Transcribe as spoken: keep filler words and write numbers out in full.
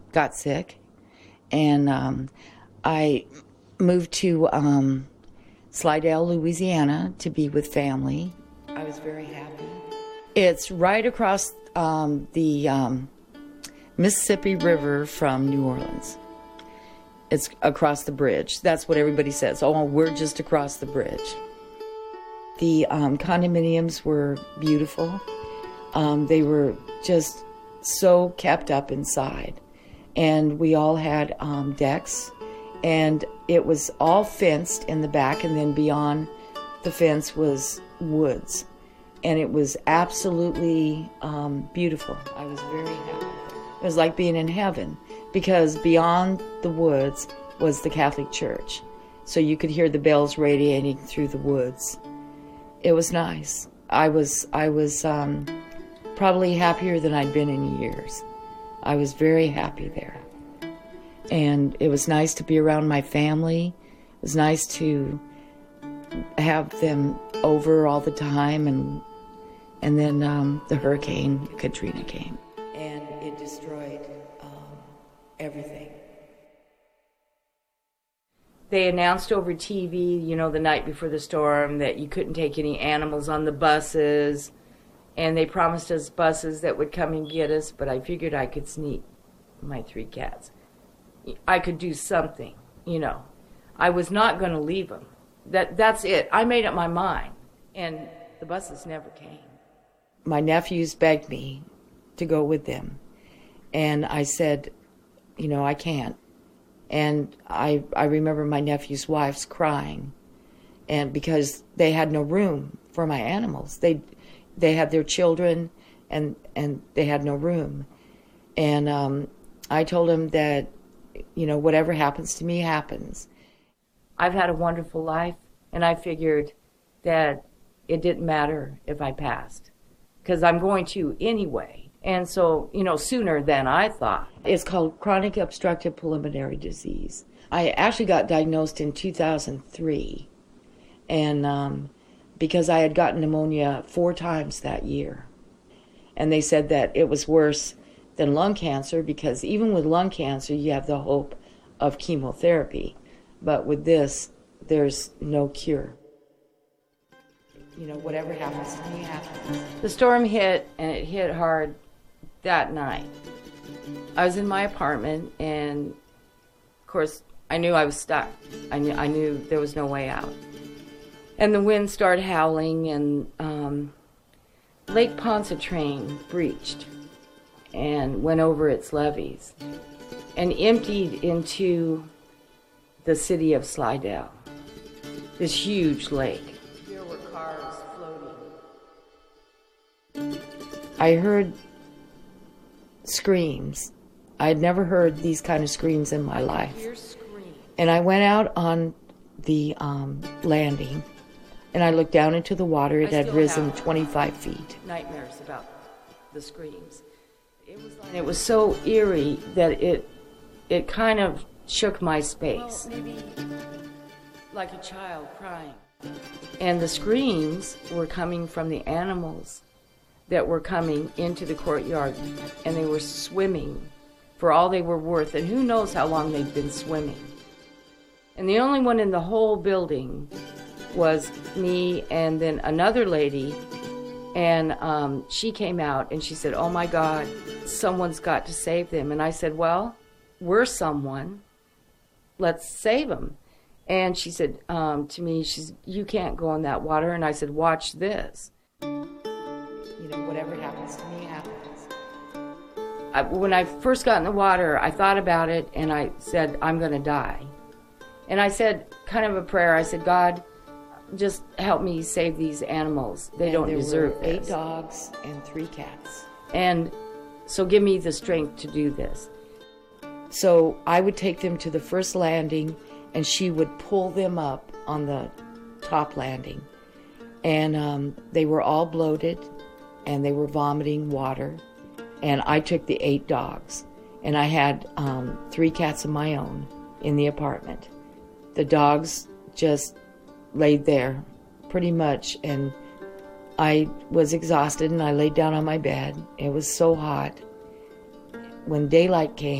got sick, and um, I moved to um, Slidell, Louisiana, to be with family. I was very happy. It's right across um, the um, Mississippi River from New Orleans. It's across the bridge. That's what everybody says. Oh, we're just across the bridge. The um, condominiums were beautiful. Um, they were just so kept up inside. And we all had um, decks, and it was all fenced in the back, and then beyond the fence was woods. And it was absolutely um, beautiful. I was very happy. It was like being in heaven, because beyond the woods was the Catholic Church. So you could hear the bells radiating through the woods. It was nice. I was, I was um, probably happier than I'd been in years. I was very happy there. And it was nice to be around my family. It was nice to have them over all the time, and and then um, the Hurricane Katrina came, and it destroyed um, everything. They announced over T V, you know, the night before the storm, that you couldn't take any animals on the buses, and they promised us buses that would come and get us, but I figured I could sneak my three cats. I could do something, you know. I was not going to leave them. That, that's it. I made up my mind, and the buses never came. My nephews begged me to go with them, and I said, you know, I can't. And I I remember my nephew's wives crying, and because they had no room for my animals. They they had their children, and and they had no room. And um, I told them that, you know, whatever happens to me happens. I've had a wonderful life, and I figured that it didn't matter if I passed, because I'm going to anyway. And so, you know, sooner than I thought. It's called chronic obstructive pulmonary disease. I actually got diagnosed in two thousand three, and um, because I had gotten pneumonia four times that year. And they said that it was worse than lung cancer, because even with lung cancer, you have the hope of chemotherapy. But with this, there's no cure. You know, whatever happens to me happens. The storm hit, and it hit hard that night. I was in my apartment, and of course, I knew I was stuck. I knew, I knew there was no way out. And the wind started howling, and um, Lake Pontchartrain breached and went over its levees and emptied into the city of Slidell, this huge lake. There were cars floating. I heard screams. I had never heard these kind of screams in my life. And I went out on the um, landing, and I looked down into the water. It had risen twenty-five feet. Nightmares about the screams. It was, like, it was so eerie that it it kind of shook my space. Well, maybe like a child crying. And the screams were coming from the animals that were coming into the courtyard, and they were swimming for all they were worth, and who knows how long they'd been swimming. And the only one in the whole building was me and then another lady, and um, she came out and she said, "Oh my God, someone's got to save them." And I said, "Well, we're someone. Let's save them." And she said um, to me, she's, "You can't go in that water." And I said, "Watch this. You know, whatever happens to me happens." I, when I first got in the water, I thought about it, and I said, "I'm going to die." And I said kind of a prayer. I said, "God, just help me save these animals. They and don't deserve this." There were eight dogs and three cats. And so give me the strength to do this. So I would take them to the first landing, and she would pull them up on the top landing. And um, they were all bloated, and they were vomiting water. And I took the eight dogs, and I had um, three cats of my own in the apartment. The dogs just laid there pretty much, and I was exhausted, and I laid down on my bed. It was so hot. When daylight came,